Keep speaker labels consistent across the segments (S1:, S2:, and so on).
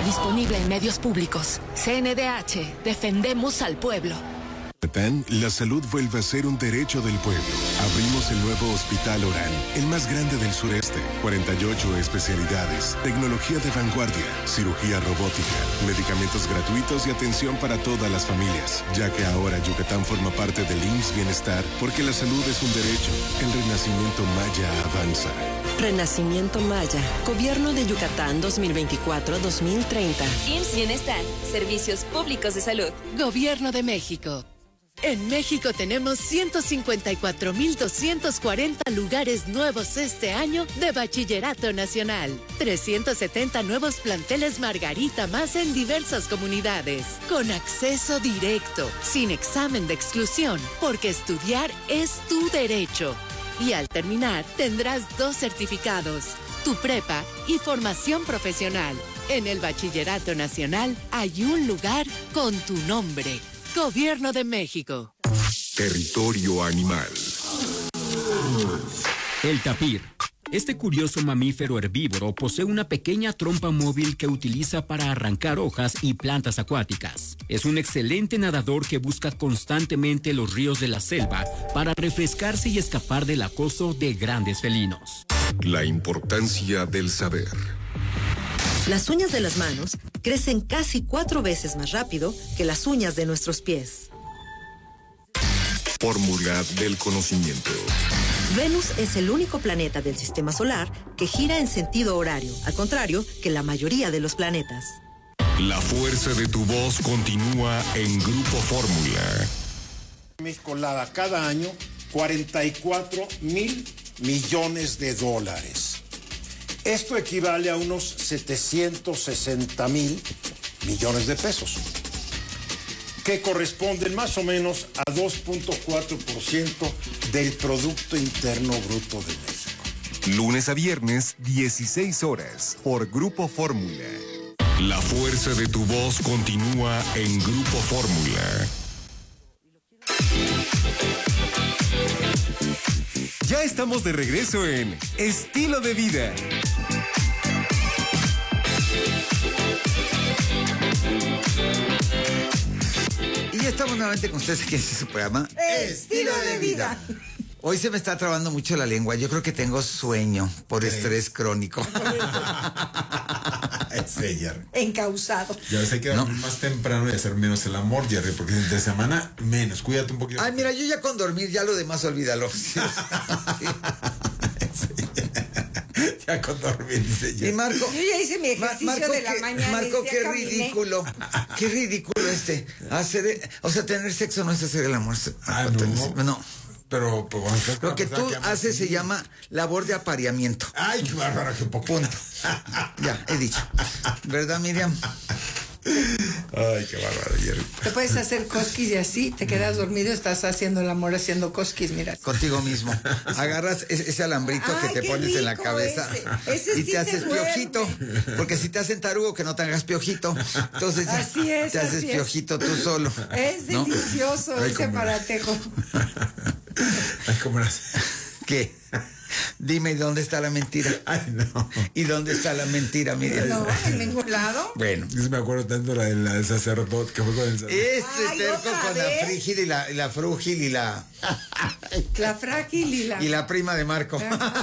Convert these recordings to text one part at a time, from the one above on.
S1: Disponible en medios públicos. CNDH. Defendemos al pueblo.
S2: La salud vuelve a ser un derecho del pueblo. Abrimos el nuevo Hospital Orán, el más grande del sureste. 48 especialidades, tecnología de vanguardia, cirugía robótica, medicamentos gratuitos y atención para todas las familias. Ya que ahora Yucatán forma parte del IMSS Bienestar, porque la salud es un derecho. El renacimiento maya avanza.
S3: Renacimiento Maya. Gobierno de Yucatán 2024-2030.
S4: IMSS Bienestar. Servicios públicos de salud.
S1: Gobierno de México. En México tenemos 154,240 lugares nuevos este año de Bachillerato Nacional. 370 nuevos planteles Margarita más en diversas comunidades. Con acceso directo, sin examen de exclusión, porque estudiar es tu derecho. Y al terminar, tendrás 2 certificados, tu prepa y formación profesional. En el Bachillerato Nacional hay un lugar con tu nombre. Gobierno de México.
S2: Territorio animal.
S5: El tapir. Este curioso mamífero herbívoro posee una pequeña trompa móvil que utiliza para arrancar hojas y plantas acuáticas. Es un excelente nadador que busca constantemente los ríos de la selva para refrescarse y escapar del acoso de grandes felinos.
S2: La importancia del saber.
S3: Las uñas de las manos crecen casi 4 veces más rápido que las uñas de nuestros pies.
S2: Fórmula del conocimiento.
S3: Venus es el único planeta del sistema solar que gira en sentido horario, al contrario que la mayoría de los planetas.
S2: La fuerza de tu voz continúa en Grupo Fórmula.
S6: México lava cada año 44,000 millones de dólares. Esto equivale a unos 760,000 millones de pesos, que corresponden más o menos a 2.4% del Producto Interno Bruto de México.
S2: Lunes a viernes, 16 horas, por Grupo Fórmula. La fuerza de tu voz continúa en Grupo Fórmula. Ya estamos de regreso en Estilo de Vida.
S7: Y ya estamos nuevamente con ustedes aquí en su programa
S8: Estilo de Vida.
S7: Hoy se me está trabando mucho la lengua. Yo creo que tengo sueño por estrés crónico.
S8: Encausado.
S9: Ya sé que dormir más temprano y hacer menos el amor, Jerry, porque entre semana menos. Cuídate un poquito.
S7: Ay, mira, yo ya con dormir, ya lo demás olvídalo. Sí.
S9: Ya con dormir, dice
S7: Y Marco.
S8: Yo ya hice mi ejercicio
S7: Marco,
S8: de la mañana.
S7: Marco,
S8: ya
S7: qué
S8: caminé.
S7: ridículo. Qué ridículo tener sexo no es hacer el amor. No.
S9: Pero pues,
S7: lo que tú haces se llama labor de apareamiento.
S9: Ay, qué bárbaro, qué poco.
S7: Punto. Ya, he dicho. ¿Verdad, Miriam?
S9: Ay, qué bárbaro, Jerry.
S8: Te puedes hacer cosquis y así te quedas dormido, estás haciendo el amor haciendo cosquis, mira.
S7: Contigo mismo. Agarras ese alambrito que te pones en la cabeza
S8: ese
S7: y
S8: sí
S7: te haces piojito. Porque si te hacen tarugo, que no te hagas piojito. Entonces
S8: así es,
S7: te haces piojito tú solo.
S8: Es delicioso ese aparatejo.
S9: Ay, ¿cómo eras?
S7: ¿Qué? Dime, ¿dónde está la mentira?
S9: Ay, no.
S7: ¿Y dónde está la mentira, Miriam?
S8: No, en ningún lado.
S7: Bueno.
S9: Yo me acuerdo tanto la del sacerdote, que fue con el sacerdote.
S7: Terco con la frígil y la frúgil y la...
S8: La frágil y la...
S7: Y la prima de Marco.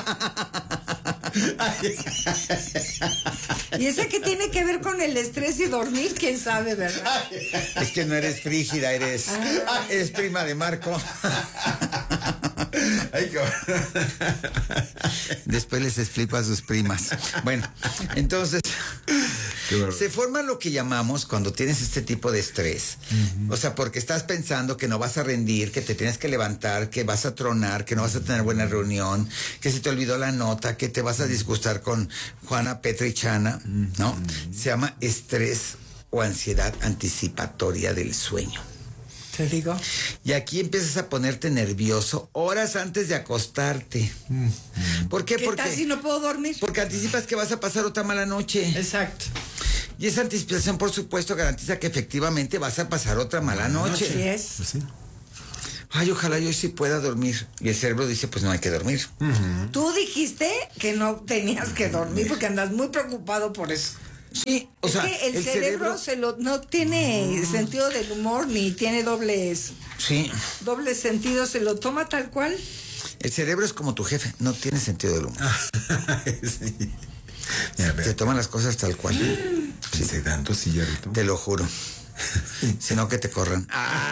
S8: ¿Y esa qué tiene que ver con el estrés y dormir? ¿Quién sabe, verdad?
S7: Es que no eres frígida, eres prima de Marco.
S9: Ay, qué
S7: Después les explico a sus primas. Bueno, entonces se forma lo que llamamos cuando tienes este tipo de estrés. O sea, porque estás pensando que no vas a rendir, que te tienes que levantar, que vas a tronar, que no vas a tener buena reunión, que se te olvidó la nota, que te vas a disgustar con Juana, Petra y Chana, ¿no? Se llama estrés o ansiedad anticipatoria del sueño.
S8: Te digo.
S7: Y aquí empiezas a ponerte nervioso horas antes de acostarte. ¿Por qué?
S8: ¿Qué tal si no puedo dormir?
S7: Porque anticipas que vas a pasar otra mala noche.
S8: Exacto.
S7: Y esa anticipación, por supuesto, garantiza que efectivamente vas a pasar otra mala noche.
S8: Así es.
S9: Pues sí.
S7: Ay, ojalá yo sí pueda dormir. Y el cerebro dice, pues no hay que dormir.
S8: Tú dijiste que no tenías que dormir porque andas muy preocupado por eso.
S7: Sí, o sea,
S8: que el cerebro no tiene sentido del humor ni tiene dobles sentidos, se lo toma tal cual.
S7: El cerebro es como tu jefe, no tiene sentido del humor.
S9: Sí.
S7: Te toman las cosas tal cual.
S9: Sí. Tanto cigarrito.
S7: Te lo juro. Sino que te corran.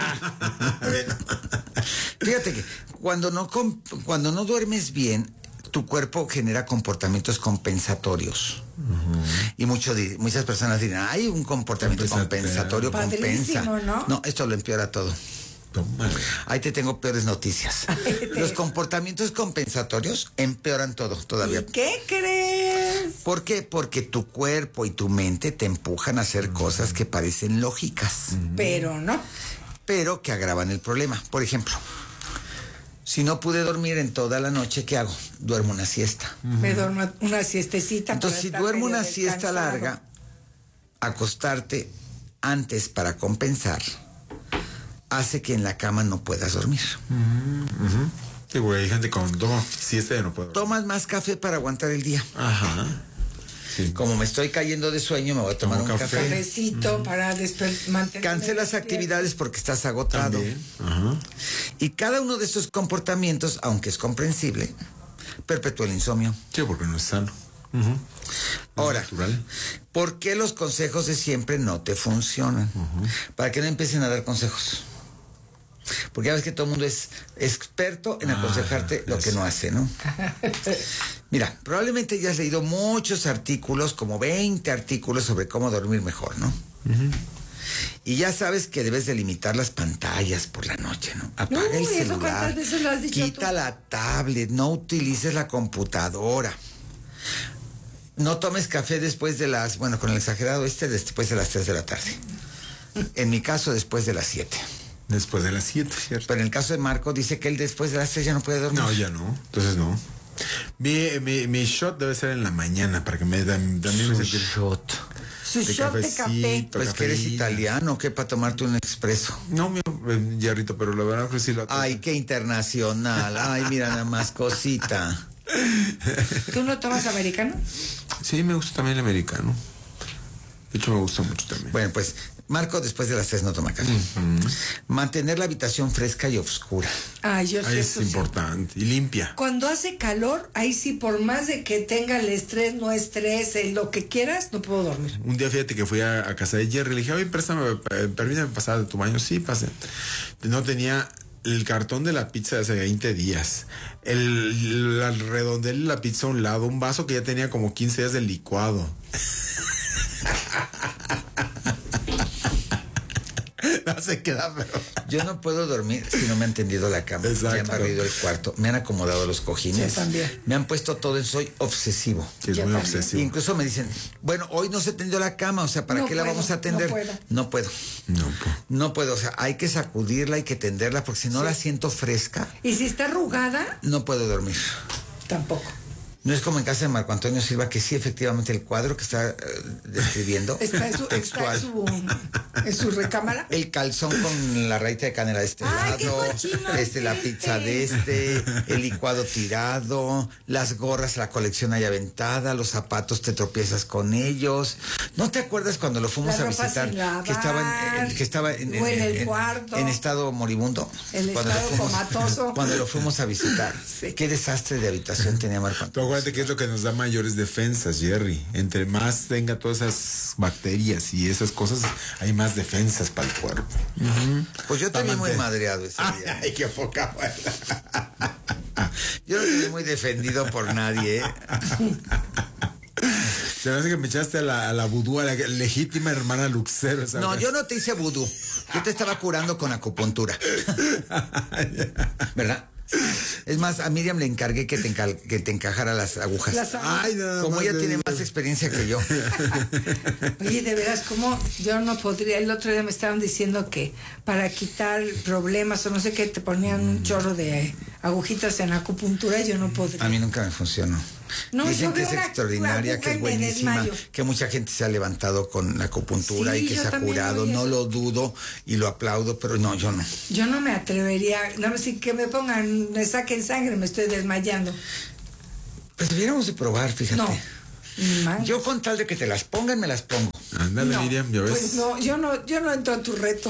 S7: Fíjate que cuando no duermes bien, tu cuerpo genera comportamientos compensatorios. Y muchas personas dirán, hay un comportamiento compensatorio, compensa. ¿No? Esto lo empeora todo. Ahí te tengo peores noticias. Los comportamientos compensatorios empeoran todo todavía.
S8: ¿Y qué crees?
S7: ¿Por qué? Porque tu cuerpo y tu mente te empujan a hacer cosas que parecen lógicas.
S8: Pero no.
S7: Pero que agravan el problema. Por ejemplo, si no pude dormir en toda la noche, ¿qué hago? Duermo una siesta.
S8: Me duermo una siestecita.
S7: Entonces, si duermo una siesta larga, acostarte antes para compensar hace que en la cama no puedas dormir.
S9: Sí, güey, hay gente con toma siesta y no puedo.
S7: Tomas más café para aguantar el día.
S9: Ajá. Sí.
S7: Como me estoy cayendo de sueño, me voy a tomar un café.
S8: Cafecito para mantener.
S7: Cancelas actividades porque estás agotado.
S9: Ajá.
S7: Y cada uno de estos comportamientos, aunque es comprensible, perpetúa el insomnio.
S9: Sí, porque no es sano.
S7: Ahora,
S9: natural.
S7: ¿por qué los consejos de siempre no te funcionan? Para que no empiecen a dar consejos. Porque ya ves que todo el mundo es experto en aconsejarte lo que no hace, ¿no? Mira, probablemente ya has leído muchos artículos, como 20 artículos sobre cómo dormir mejor, ¿no? Y ya sabes que debes de limitar las pantallas por la noche, ¿no? Apaga el celular,
S8: ¿cuántas veces lo has dicho
S7: quita la tablet, no utilices la computadora. No tomes café después de con el exagerado después de las 3 de la tarde. En mi caso, después de las 7.
S9: Después de las 7, ¿cierto?
S7: Pero en el caso de Marco, dice que él después de las 3 ya no puede dormir.
S9: No, ya no. Entonces no. Mi shot debe ser en la mañana para que me también me sentir
S7: shot.
S8: Su shot de café.
S7: Pues que eres italiano, ¿qué? Para tomarte un expreso.
S9: No, mi Yarrito, pero la verdad que sí lo...
S7: Ay, qué internacional. Ay, mira nada más, cosita.
S8: ¿Tú no tomas americano?
S9: Sí, me gusta también el americano. De hecho, me gusta mucho también.
S7: Bueno, pues Marco después de las 3 no toma café. Mantener la habitación fresca y oscura.
S8: Yo sé.
S9: Es importante. Y limpia.
S8: Cuando hace calor, ahí sí, por más de que tenga el estrés, no estrés, lo que quieras, no puedo dormir.
S9: Un día, fíjate que fui a casa de Jerry. Le dije, oye, permítame pasar de tu baño. Sí, pase. No tenía el cartón de la pizza de hace 20 días. El redondel de la pizza a un lado. Un vaso que ya tenía como 15 días de licuado. No se queda, pero...
S7: Yo no puedo dormir si no me han tendido la cama.
S9: Exacto.
S7: Me han barrido el cuarto, me han acomodado los cojines.
S8: Yo también.
S7: Me han puesto todo soy obsesivo.
S9: Sí, es muy obsesivo.
S7: Incluso me dicen, bueno, hoy no se tendió la cama, o sea, ¿para qué la vamos a tender? No puedo. No puedo, o sea, hay que sacudirla, hay que tenderla, porque si no la siento fresca.
S8: ¿Y si está arrugada?
S7: No puedo dormir.
S8: Tampoco.
S7: No es como en casa de Marco Antonio Silva, que sí, efectivamente, el cuadro que está describiendo
S8: está
S7: textual.
S8: En su recámara.
S7: El calzón con la raíz de canela de este lado, la pizza de el licuado tirado, las gorras, la colección ahí aventada, los zapatos te tropiezas con ellos. ¿No te acuerdas cuando lo fuimos a visitar? Que estaba en
S8: el cuarto.
S7: En estado moribundo.
S8: Comatoso.
S7: Cuando lo fuimos a visitar. Sí. Qué desastre de habitación tenía Marco Antonio.
S9: Acuérdate que es lo que nos da mayores defensas, Jerry. Entre más tenga todas esas bacterias y esas cosas, hay más defensas para el cuerpo.
S7: Pues yo también muy madreado ese día.
S9: Ay, qué poca buena.
S7: Yo no estoy muy defendido por nadie, ¿eh?
S9: Se me hace que me echaste a la vudú, a la legítima hermana Luxero. ¿sabes?
S7: No, yo no te hice vudú. Yo te estaba curando con acupuntura. ¿Verdad? Es más, a Miriam le encargué que te encajara las agujas.
S9: Ay,
S7: como ella tiene más experiencia que yo.
S8: Oye, de veras, ¿cómo yo no podría? El otro día me estaban diciendo que para quitar problemas o no sé qué, te ponían un chorro de agujitas en acupuntura y yo no podría.
S7: A mí nunca me funcionó.
S8: No,
S7: dicen que es extraordinaria, que es buenísima, que mucha gente se ha levantado con la acupuntura y que se ha curado. No lo dudo y lo aplaudo, pero no, yo no.
S8: Yo no me atrevería, no me sé que me pongan, me saquen sangre, me estoy desmayando.
S7: Pues debiéramos de probar, fíjate. Yo con tal de que te las pongan, me las pongo.
S9: Ándale, Miriam, ya ves.
S8: Pues no, yo no entro a tu reto.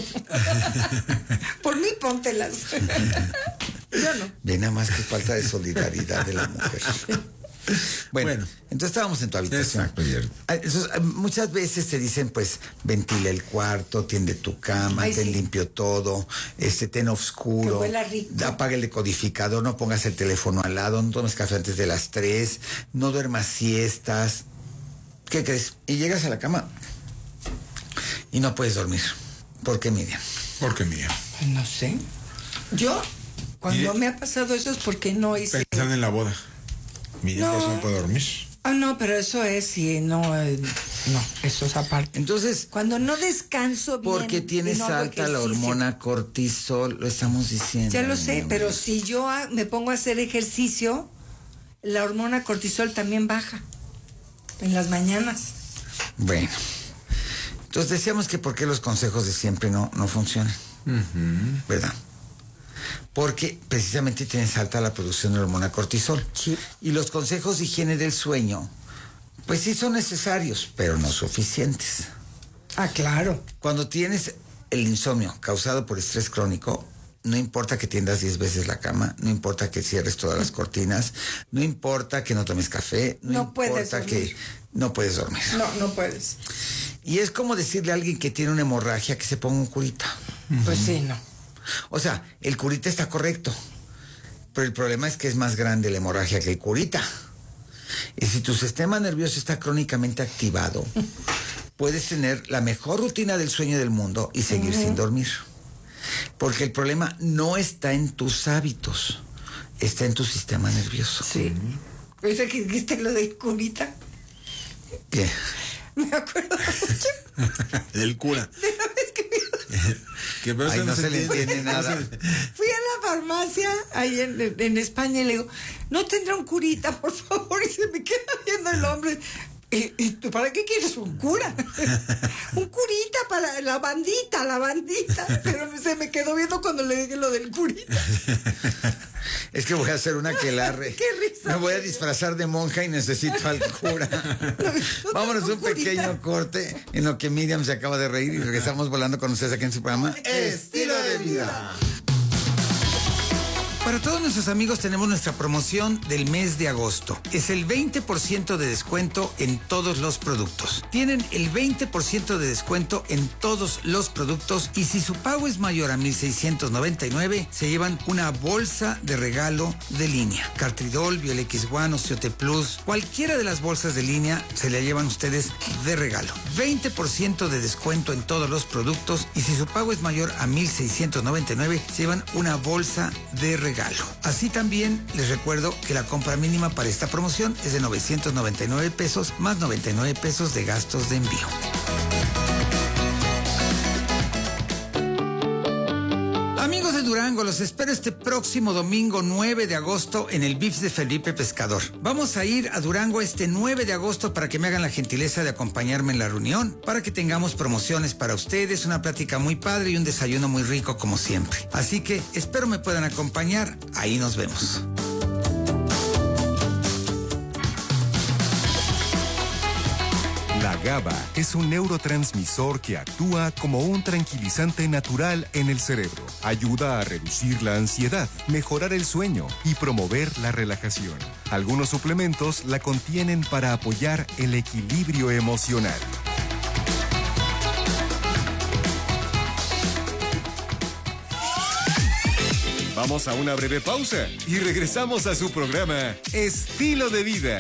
S8: Por mí, póntelas. Yo no.
S7: Ve nada más que falta de solidaridad de la mujer. Bueno, entonces estábamos en tu habitación.
S9: Exacto.
S7: Entonces, muchas veces te dicen, pues, ventila el cuarto, tiende tu cama, ten limpio todo, ten oscuro,
S8: que huela rico.
S7: apaga el decodificador, no pongas el teléfono al lado, no tomes café antes de las 3, no duermas siestas. ¿Qué crees? Y llegas a la cama y no puedes dormir. ¿Por qué, Miriam?
S9: ¿Por qué, Miriam?
S8: No sé. Yo, cuando me ha pasado eso es porque no hice...
S9: Pensando en la boda. Miriam,
S8: No.
S9: pues no puede dormir.
S8: No, pero eso es si no, eso es aparte.
S7: Entonces,
S8: cuando no descanso bien...
S7: porque tienes
S8: no hago
S7: alta la
S8: ejercicio.
S7: hormona cortisol, lo estamos diciendo.
S8: Ya lo sé, pero si yo me pongo a hacer ejercicio, la hormona cortisol también baja en las mañanas.
S7: Bueno, entonces decíamos que por qué los consejos de siempre no funcionan, ¿verdad? Porque precisamente tienes alta la producción de la hormona cortisol.
S8: Sí.
S7: Y los consejos de higiene del sueño, pues sí son necesarios, pero no suficientes.
S8: Ah, claro.
S7: Cuando tienes el insomnio causado por estrés crónico, no importa que tiendas 10 veces la cama, no importa que cierres todas las cortinas, no importa que no tomes café, no
S8: puedes
S7: importa
S8: dormir.
S7: que no puedes dormir.
S8: No puedes.
S7: Y es como decirle a alguien que tiene una hemorragia que se ponga un curita.
S8: Pues sí, no.
S7: O sea, el curita está correcto, pero el problema es que es más grande la hemorragia que el curita. Y si tu sistema nervioso está crónicamente activado, puedes tener la mejor rutina del sueño del mundo y seguir sin dormir. Porque el problema no está en tus hábitos, está en tu sistema nervioso.
S8: Sí. ¿Viste que dijiste lo del curita?
S7: ¿Qué?
S8: Me acuerdo mucho.
S9: El cura.
S8: De la vez que
S7: Ahí no se le entiende nada.
S8: fui a la farmacia ahí en España y le digo, ¿no tendrá un curita, por favor? Y se me queda viendo el hombre. ¿Y tú para qué quieres un cura? Un curita para la bandita. Pero se me quedó viendo cuando le dije lo del curita.
S7: Es que voy a hacer una aquelarre.
S8: Qué risa.
S7: Me voy a disfrazar de monja y necesito al cura. Vámonos a un pequeño corte en lo que Miriam se acaba de reír y regresamos volando con ustedes aquí en su programa Estilo de Vida. Para todos nuestros amigos tenemos nuestra promoción del mes de agosto. Es el 20% de descuento en todos los productos. Tienen el 20% de descuento en todos los productos y si su pago es mayor a 1,699, se llevan una bolsa de regalo de línea. Cartridol, Biolex One, Osteote Plus, cualquiera de las bolsas de línea se la llevan ustedes de regalo. 20% de descuento en todos los productos y si su pago es mayor a 1,699, se llevan una bolsa de regalo. Así también les recuerdo que la compra mínima para esta promoción es de 999 pesos más 99 pesos de gastos de envío. Amigos de Durango, los espero este próximo domingo 9 de agosto en el VIPS de Felipe Pescador. Vamos a ir a Durango este 9 de agosto para que me hagan la gentileza de acompañarme en la reunión, para que tengamos promociones para ustedes, una plática muy padre y un desayuno muy rico como siempre. Así que espero me puedan acompañar, ahí nos vemos.
S10: La GABA es un neurotransmisor que actúa como un tranquilizante natural en el cerebro. Ayuda a reducir la ansiedad, mejorar el sueño y promover la relajación. Algunos suplementos la contienen para apoyar el equilibrio emocional. Vamos a una breve pausa y regresamos a su programa Estilo de Vida.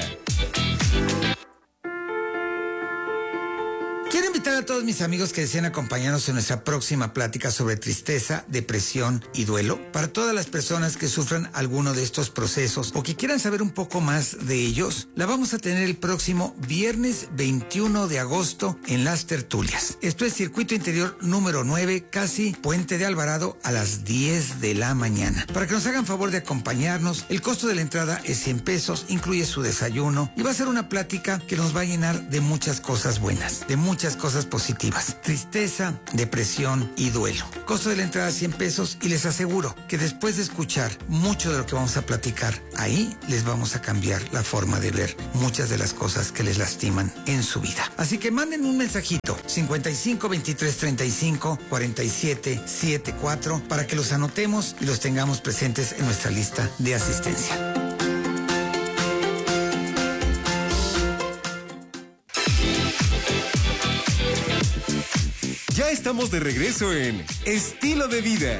S7: Quiero invitar a todos mis amigos que deseen acompañarnos en nuestra próxima plática sobre tristeza, depresión y duelo. Para todas las personas que sufran alguno de estos procesos o que quieran saber un poco más de ellos, la vamos a tener el próximo viernes 21 de agosto en Las Tertulias. Esto es Circuito Interior número 9, casi Puente de Alvarado, a las 10 de la mañana. Para que nos hagan favor de acompañarnos, el costo de la entrada es 100 pesos, incluye su desayuno y va a ser una plática que nos va a llenar de muchas cosas buenas, de muchas muchas cosas positivas. Tristeza, depresión y duelo. Costo de la entrada 100 pesos y les aseguro que después de escuchar mucho de lo que vamos a platicar, ahí les vamos a cambiar la forma de ver muchas de las cosas que les lastiman en su vida. Así que manden un mensajito 55 23 35 47 74 para que los anotemos y los tengamos presentes en nuestra lista de asistencia.
S10: Ya estamos de regreso en Estilo de Vida.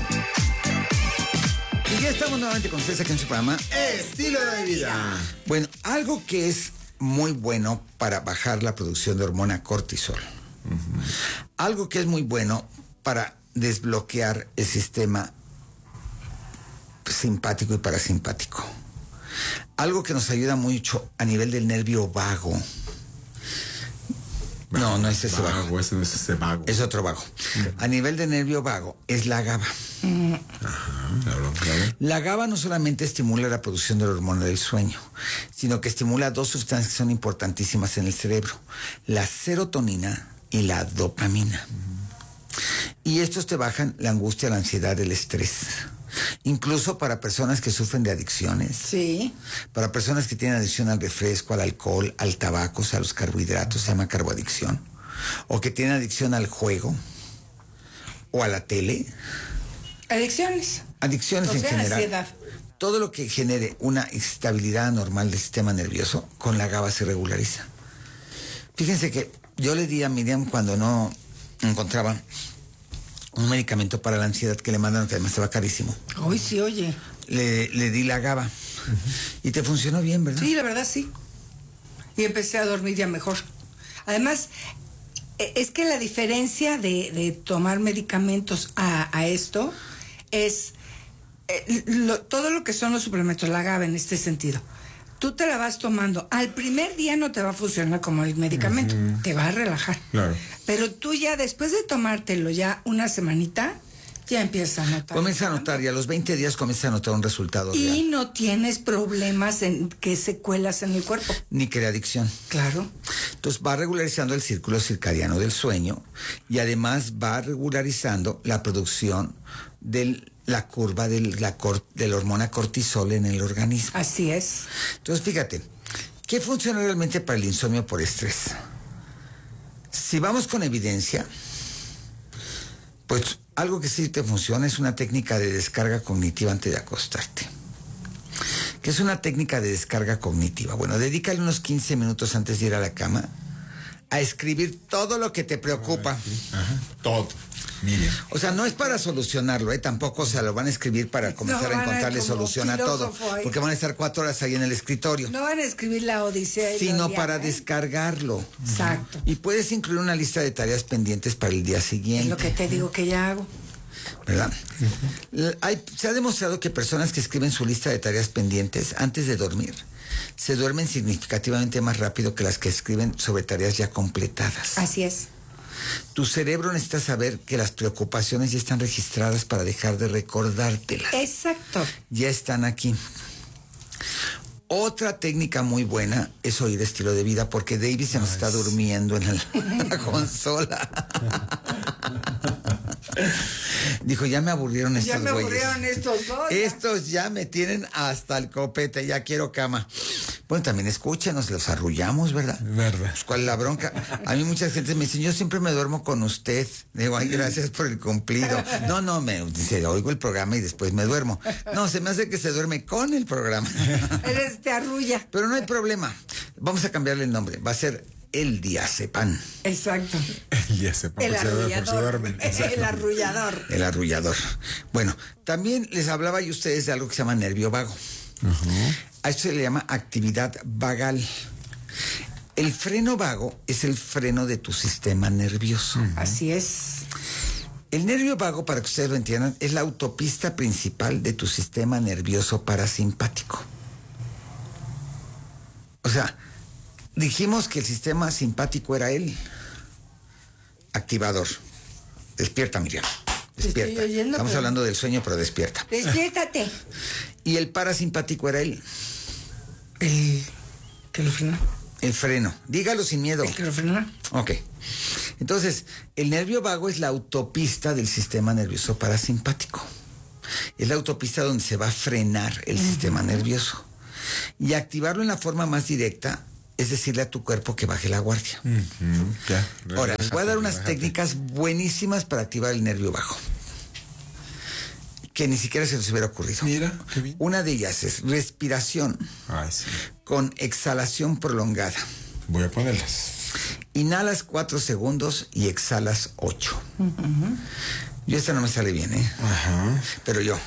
S7: Y ya estamos nuevamente con ustedes aquí en su programa
S9: Estilo de Vida.
S7: Bueno, algo que es muy bueno para bajar la producción de hormona cortisol. Algo que es muy bueno para desbloquear el sistema simpático y parasimpático. Algo que nos ayuda mucho a nivel del nervio vago. No, no es ese vago.
S9: Ese no es ese vago.
S7: Es otro vago. A nivel de nervio vago es la GABA.
S9: Claro.
S7: La GABA no solamente estimula la producción de la hormona del sueño, sino que estimula dos sustancias que son importantísimas en el cerebro: la serotonina y la dopamina. Y estos te bajan la angustia, la ansiedad, el estrés. Incluso para personas que sufren de adicciones.
S8: Sí.
S7: Para personas que tienen adicción al refresco, al alcohol, al tabaco, o sea, a los carbohidratos, se llama carboadicción. O que tienen adicción al juego o a la tele.
S8: Adicciones.
S7: Adicciones en general.
S8: Ansiedad.
S7: Todo lo que genere una estabilidad anormal del sistema nervioso, con la GABA se regulariza. Fíjense que yo le di a Miriam cuando no encontraba un medicamento para la ansiedad que le mandaron, que además estaba carísimo.
S8: Hoy sí, oye.
S7: Le di la GABA. Y te funcionó bien, ¿verdad?
S8: Sí, la verdad sí. Y empecé a dormir ya mejor. Además, es que la diferencia de tomar medicamentos a esto es todo lo que son los suplementos, la GABA en este sentido. Tú te la vas tomando. Al primer día no te va a funcionar como el medicamento. Te va a relajar.
S9: Claro.
S8: Pero tú ya después de tomártelo ya una semanita, ya empiezas a notar.
S7: Comienza a notar, y a los 20 días comienza a notar un resultado
S8: y
S7: real.
S8: no tienes problemas que secuelas en el cuerpo.
S7: Ni crea adicción.
S8: Claro.
S7: Entonces va regularizando el círculo circadiano del sueño y además va regularizando la producción de la curva de la hormona cortisol en el organismo.
S8: Así es.
S7: Entonces, fíjate, ¿qué funciona realmente para el insomnio por estrés? Si vamos con evidencia, pues algo que sí te funciona es una técnica de descarga cognitiva antes de acostarte. ¿Qué es una técnica de descarga cognitiva? Bueno, dedícale unos 15 minutos antes de ir a la cama a escribir todo lo que te preocupa.
S9: Ajá. Todo. Mire.
S7: O sea, no es para solucionarlo, tampoco se lo van a escribir para comenzar a encontrarle solución a todo, porque van a estar 4 horas ahí en el escritorio.
S8: No van a escribir la odisea.
S7: Sino para descargarlo.
S8: Exacto.
S7: Y puedes incluir una lista de tareas pendientes para el día siguiente.
S8: Es lo que te digo que ya hago.
S7: ¿Verdad? Se ha demostrado que personas que escriben su lista de tareas pendientes antes de dormir se duermen significativamente más rápido que las que escriben sobre tareas ya completadas.
S8: Así es.
S7: Tu cerebro necesita saber que las preocupaciones ya están registradas para dejar de recordártelas.
S8: Exacto.
S7: Ya están aquí. Otra técnica muy buena es oír Estilo de Vida, porque David se nos está durmiendo en la consola. Dijo, ya me aburrieron estos güeyes.
S8: Ya me aburrieron estos dos.
S7: Estos ya me tienen hasta el copete, ya quiero cama. Bueno, también escúchenos, los arrullamos, ¿verdad?
S9: Verdad.
S7: Pues, ¿cuál es la bronca? A mí mucha gente me dice, yo siempre me duermo con usted. Digo, ay, gracias por el cumplido. No, me dice, oigo el programa y después me duermo. No, se me hace que se duerme con el programa.
S8: Te arrulla.
S7: Pero no hay problema. Vamos a cambiarle el nombre. Va a ser el diazepam.
S8: Exacto.
S9: El diazepam.
S8: El arrullador. El arrullador.
S7: El arrullador. Bueno, también les hablaba yo a ustedes de algo que se llama nervio vago. A esto se le llama actividad vagal. El freno vago es el freno de tu sistema nervioso.
S8: Así es.
S7: El nervio vago, para que ustedes lo entiendan, es la autopista principal de tu sistema nervioso parasimpático. O sea, dijimos que el sistema simpático era el activador. Despierta, Miriam. Despierta.
S8: Estoy oyendo,
S7: Estamos
S8: pero...
S7: hablando del sueño, pero despierta.
S8: Despiértate.
S7: Y el parasimpático era el...
S8: ¿Que lo frena?
S7: El freno. Dígalo sin miedo.
S8: ¿El que lo frena?
S7: Ok. Entonces, el nervio vago es la autopista del sistema nervioso parasimpático. Es la autopista donde se va a frenar el sistema nervioso. Y activarlo en la forma más directa es decirle a tu cuerpo que baje la guardia.
S9: Ya,
S7: ahora, les voy a dar unas técnicas buenísimas para activar el nervio vago, que ni siquiera se les hubiera ocurrido.
S9: Mira, qué bien.
S7: Una de ellas es respiración con exhalación prolongada.
S9: Voy a ponerlas.
S7: Inhalas 4 segundos y exhalas 8. Yo esta no me sale bien, ¿eh?
S9: Ajá.
S7: Pero yo.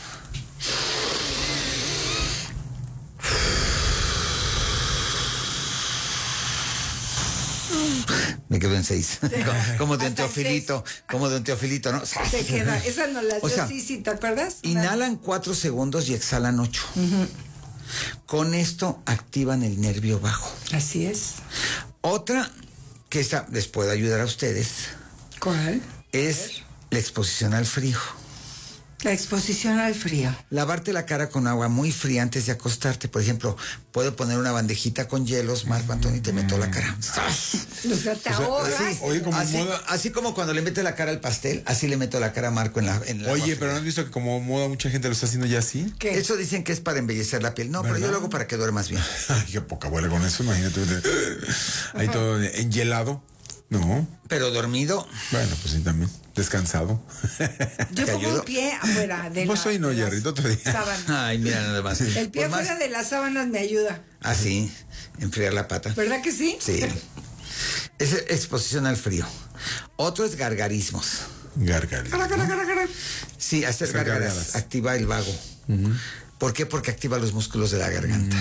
S7: Me quedo en 6. Como de un teofilito, ¿no?
S8: Se queda. Esa no la dio sí, ¿te acuerdas?
S7: Inhalan 4 segundos y exhalan 8. Con esto activan el nervio vago.
S8: Así es.
S7: Otra que esta les puede ayudar a ustedes.
S8: ¿Cuál?
S7: Es la exposición al frío.
S8: La exposición al frío.
S7: Lavarte la cara con agua muy fría antes de acostarte. Por ejemplo, puedo poner una bandejita con hielos, Marco Antonio, y te meto la cara.
S8: O sea, te ahogas.
S7: Así como cuando le metes la cara al pastel, así le meto la cara a Marco en la
S9: Oye, pero ¿no has visto que como moda mucha gente lo está haciendo ya así?
S7: ¿Qué? Eso dicen que es para embellecer la piel. No, ¿verdad? Pero yo lo hago para que duermas bien.
S9: Ay, qué poca bola con eso, imagínate. Ahí todo enhielado. No.
S7: Pero dormido.
S9: Bueno, pues sí, también. Descansado.
S8: Yo pongo un pie afuera de
S9: Vos hoy no, Jerry, otro día.
S8: Sábanas.
S7: Ay, mira nada más.
S8: El pie afuera de las sábanas me ayuda.
S7: Ah, sí. Enfriar la pata.
S8: ¿Verdad que sí?
S7: Sí. Es exposición al frío. Otro es gargarismos.
S9: Gargarismos.
S7: Sí, hacer gargaras. Activa el vago. ¿Por qué? Porque activa los músculos de la garganta.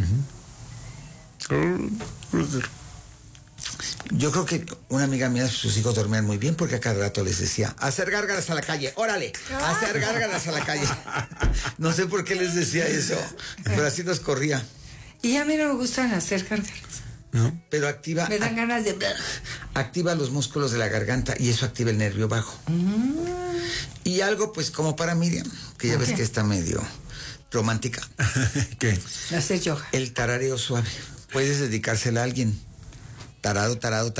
S7: Yo creo que una amiga mía, sus hijos dormían muy bien porque a cada rato les decía, hacer gárgaras a la calle, órale, hacer gárgaras a la calle. No sé por qué les decía eso, pero así nos corría.
S8: Y a mí no me gustan hacer gárgaras.
S7: ¿No? Pero activa...
S8: Me dan ganas de...
S7: Activa los músculos de la garganta y eso activa el nervio bajo. Y algo pues como para Miriam, que ya ves que está medio romántica.
S9: ¿Qué?
S8: Hacer yoga.
S7: El tarareo suave. Puedes dedicársela a alguien. Tarado.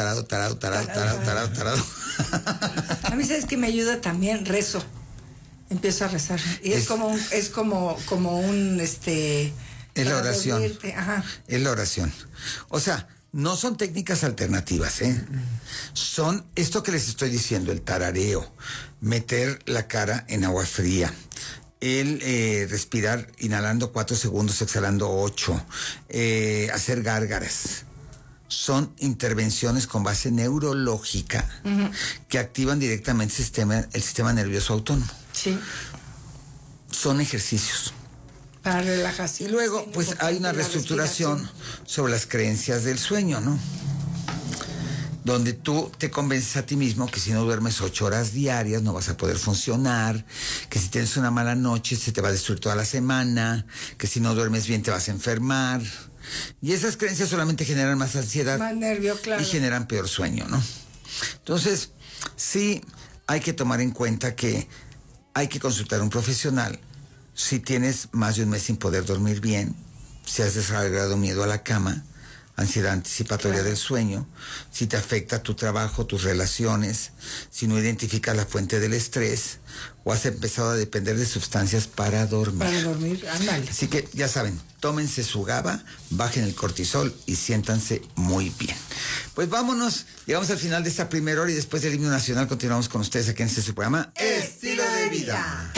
S8: A mí, ¿sabes qué me ayuda también? Rezo. Empiezo a rezar. Y es como un
S7: es la oración.
S8: Ajá.
S7: Es la oración. O sea, no son técnicas alternativas, ¿eh? Son esto que les estoy diciendo, el tarareo, meter la cara en agua fría, el respirar inhalando 4 segundos, exhalando 8, hacer gárgaras. Son intervenciones con base neurológica que activan directamente el sistema nervioso autónomo.
S8: Sí.
S7: Son ejercicios.
S8: Para relajación.
S7: Y luego, pues hay una reestructuración sobre las creencias del sueño, ¿no? Donde tú te convences a ti mismo que si no duermes 8 horas diarias no vas a poder funcionar, que si tienes una mala noche se te va a destruir toda la semana, que si no duermes bien te vas a enfermar. Y esas creencias solamente generan más ansiedad,
S8: más nervio, claro,
S7: y generan peor sueño, ¿no? Entonces, sí hay que tomar en cuenta que hay que consultar a un profesional si tienes más de un mes sin poder dormir bien, si has desarrollado miedo a la cama, ansiedad anticipatoria del sueño, si te afecta tu trabajo, tus relaciones, si no identificas la fuente del estrés o has empezado a depender de sustancias para dormir.
S8: Para dormir, ándale.
S7: Así que ya saben, tómense su GABA, bajen el cortisol y siéntanse muy bien. Pues vámonos, llegamos al final de esta primera hora y después del himno nacional continuamos con ustedes aquí en este su programa
S3: Estilo de Vida.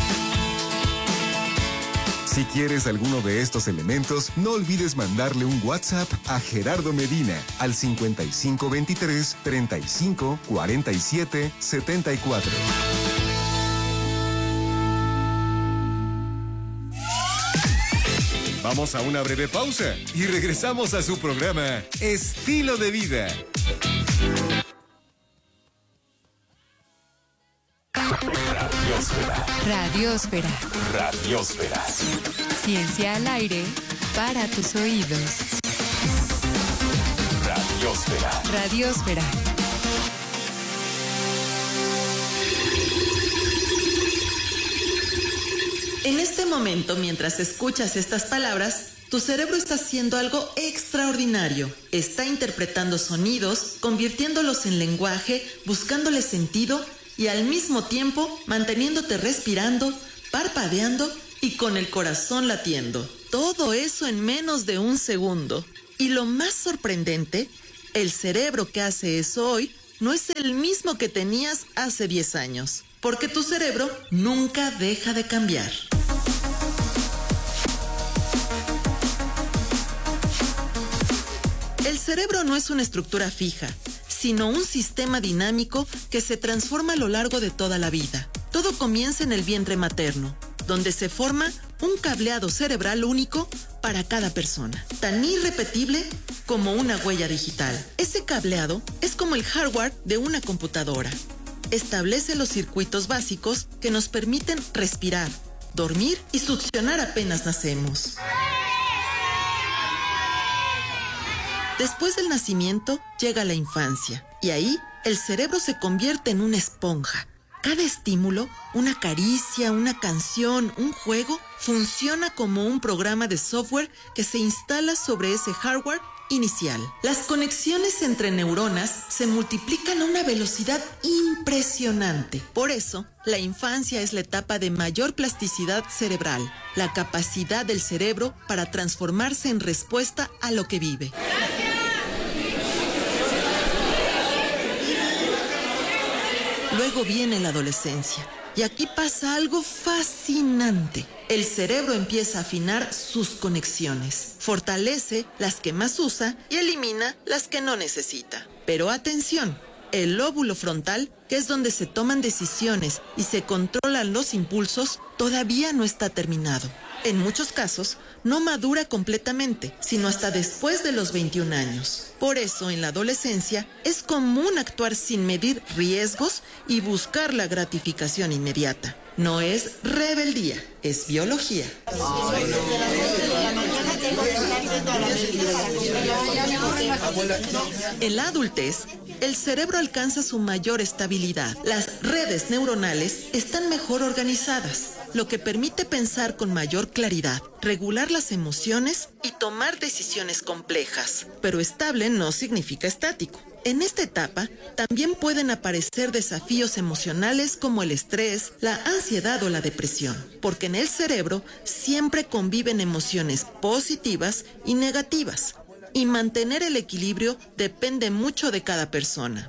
S10: Si quieres alguno de estos elementos, no olvides mandarle un WhatsApp a Gerardo Medina al 5523 35 47 74. Vamos a una breve pausa y regresamos a su programa Estilo de Vida.
S11: Radiosfera. Radiosfera. Ciencia al aire para tus oídos. Radiosfera. Radiosfera.
S12: En este momento, mientras escuchas estas palabras, Tu cerebro está haciendo algo extraordinario. Está interpretando sonidos, convirtiéndolos en lenguaje, buscándole sentido y al mismo tiempo manteniéndote respirando, parpadeando y con el corazón latiendo. Todo eso en menos de un segundo. Y lo más sorprendente, el cerebro que hace eso hoy no es el mismo que tenías hace 10 años. Porque tu cerebro nunca deja de cambiar. El cerebro no es una estructura fija, sino un sistema dinámico que se transforma a lo largo de toda la vida. Todo comienza en el vientre materno, donde se forma un cableado cerebral único para cada persona, tan irrepetible como una huella digital. Ese cableado es como el hardware de una computadora. Establece los circuitos básicos que nos permiten respirar, dormir y succionar apenas nacemos. Después del nacimiento llega la infancia y ahí el cerebro se convierte en una esponja. Cada estímulo, una caricia, una canción, un juego, funciona como un programa de software que se instala sobre ese hardware inicial. Las conexiones entre neuronas se multiplican a una velocidad impresionante. Por eso, la infancia es la etapa de mayor plasticidad cerebral, la capacidad del cerebro para transformarse en respuesta a lo que vive. Luego viene la adolescencia. Y aquí pasa algo fascinante. El cerebro empieza a afinar sus conexiones, fortalece las que más usa y elimina las que no necesita. Pero atención, el lóbulo frontal, que es donde se toman decisiones y se controlan los impulsos, todavía no está terminado. En muchos casos, no madura completamente, sino hasta después de los 21 años. Por eso, en la adolescencia, es común actuar sin medir riesgos y buscar la gratificación inmediata. No es rebeldía, es biología. En la adultez, el cerebro alcanza su mayor estabilidad. Las redes neuronales están mejor organizadas, lo que permite pensar con mayor claridad, regular las emociones y tomar decisiones complejas. Pero estable no significa estático. En esta etapa también pueden aparecer desafíos emocionales como el estrés, la ansiedad o la depresión, porque en el cerebro siempre conviven emociones positivas y negativas, y mantener el equilibrio depende mucho de cada persona.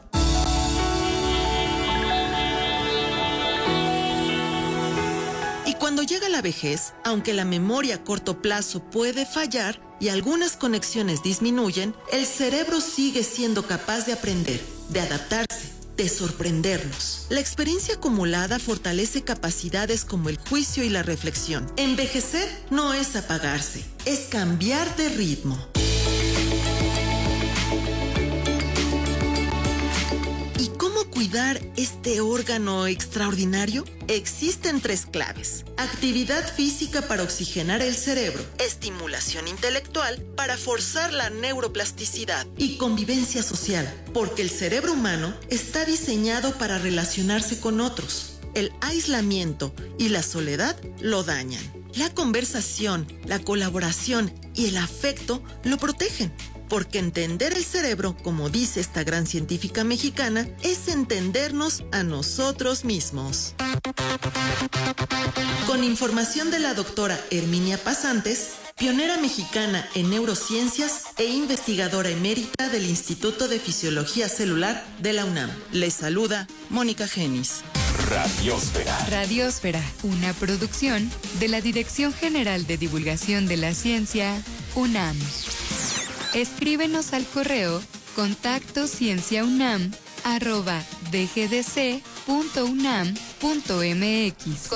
S12: Cuando llega la vejez, aunque la memoria a corto plazo puede fallar y algunas conexiones disminuyen, el cerebro sigue siendo capaz de aprender, de adaptarse, de sorprendernos. La experiencia acumulada fortalece capacidades como el juicio y la reflexión. Envejecer no es apagarse, es cambiar de ritmo. ¿Cuidar este órgano extraordinario? Existen 3 claves. Actividad física para oxigenar el cerebro, estimulación intelectual para forzar la neuroplasticidad y convivencia social, porque el cerebro humano está diseñado para relacionarse con otros. El aislamiento y la soledad lo dañan. La conversación, la colaboración y el afecto lo protegen. Porque entender el cerebro, como dice esta gran científica mexicana, es entendernos a nosotros mismos. Con información de la doctora Herminia Pasantes, pionera mexicana en neurociencias e investigadora emérita del Instituto de Fisiología Celular de la UNAM. Les saluda Mónica Genis.
S11: Radiósfera. Radiósfera, una producción de la Dirección General de Divulgación de la Ciencia, UNAM. Escríbenos al correo contactoscienciaunam@dgdc.unam.mx.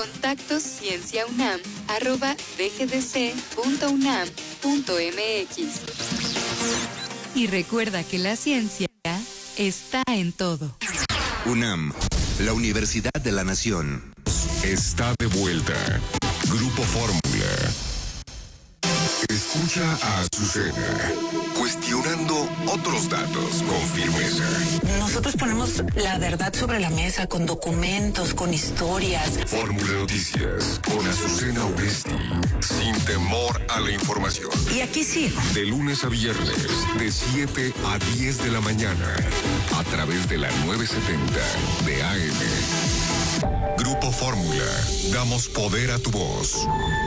S11: contactoscienciaunam@dgdc.unam.mx. Y recuerda que la ciencia está en todo.
S13: UNAM, la Universidad de la Nación.
S10: Está de vuelta. Grupo Fórmula. Escucha a Azucena.
S13: Cuestionando
S2: otros datos con firmeza.
S14: Nosotros ponemos la verdad sobre la mesa con documentos, con historias.
S2: Fórmula Noticias con Azucena Uresti, sin temor a la información.
S14: Y aquí sigo.
S2: De lunes a viernes, de 7 a 10 de la mañana, a través de la 970 de AM. Grupo Fórmula, damos poder a tu voz.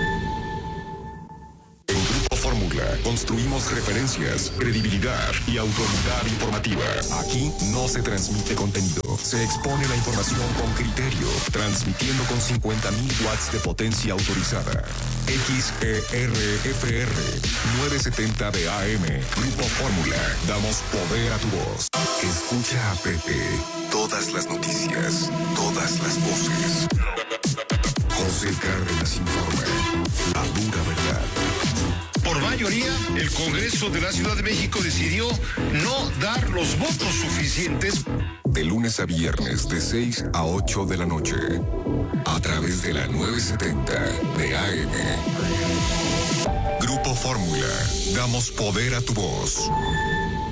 S2: En Grupo Fórmula construimos referencias, credibilidad y autoridad informativa. Aquí no se transmite contenido, se expone la información con criterio, transmitiendo con 50.000 watts de potencia autorizada. XERFR 970 de AM. Grupo Fórmula, damos poder a tu voz. Escucha a Pepe. Todas las noticias, todas las voces. José Cárdenas informa. La dura verdad.
S15: Por mayoría, el Congreso de la Ciudad de México decidió no dar los votos suficientes.
S2: De lunes a viernes, de 6 a 8 de la noche, a través de la 970 de AM. Grupo Fórmula, damos poder a tu voz.